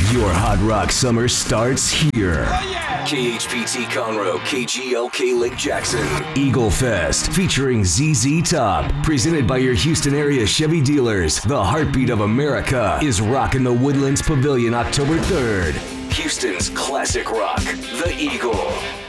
Your Hot Rock summer starts here. Oh, yeah. KHPT Conroe, KGLK Lake Jackson. Eagle Fest featuring ZZ Top. Presented by your Houston area Chevy dealers. The heartbeat of America is rocking the Woodlands Pavilion October 3rd. Houston's classic rock, The Eagle.